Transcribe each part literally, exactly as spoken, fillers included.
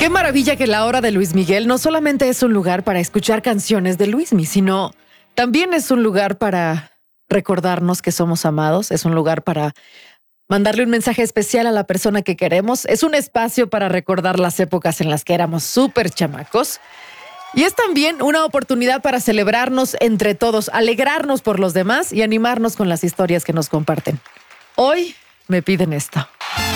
Qué maravilla que la hora de Luis Miguel no solamente es un lugar para escuchar canciones de Luismi, sino también es un lugar para recordarnos que somos amados, es un lugar para mandarle un mensaje especial a la persona que queremos, es un espacio para recordar las épocas en las que éramos súper chamacos y es también una oportunidad para celebrarnos entre todos, alegrarnos por los demás y animarnos con las historias que nos comparten. Hoy me piden esto.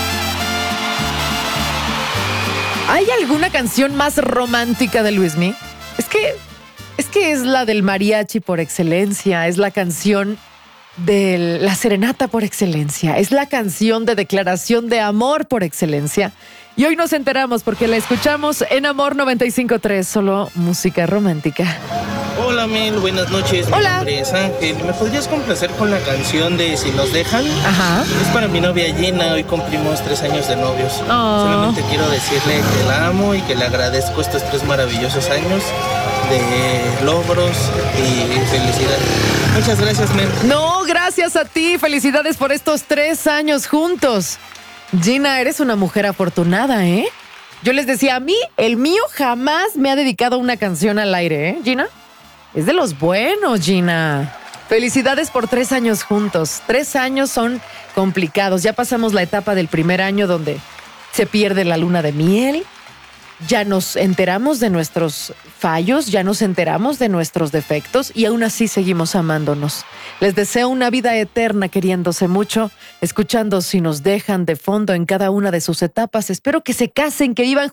¿Hay alguna canción más romántica de Luismi? Es que, es que es la del mariachi por excelencia, es la canción de la serenata por excelencia, es la canción de declaración de amor por excelencia. Y hoy nos enteramos porque la escuchamos en Amor noventa y cinco punto tres, solo música romántica. Hola Mel, buenas noches. Hola. Mi nombre es Ángel. ¿Me podrías complacer con la canción de Si nos dejan? Ajá. Es para mi novia Gina, hoy cumplimos tres años de novios. Oh. Solamente quiero decirle que la amo y que le agradezco estos tres maravillosos años de logros y felicidad. Muchas gracias, Mel. No, gracias a ti. Felicidades por estos tres años juntos. Gina, eres una mujer afortunada, ¿eh? Yo les decía, a mí, el mío jamás me ha dedicado una canción al aire, ¿eh, Gina? Es de los buenos, Gina. Felicidades por tres años juntos. Tres años son complicados. Ya pasamos la etapa del primer año donde se pierde la luna de miel. Ya nos enteramos de nuestros fallos, ya nos enteramos de nuestros defectos y aún así seguimos amándonos. Les deseo una vida eterna queriéndose mucho, escuchando Si nos dejan de fondo en cada una de sus etapas. Espero que se casen, que vivan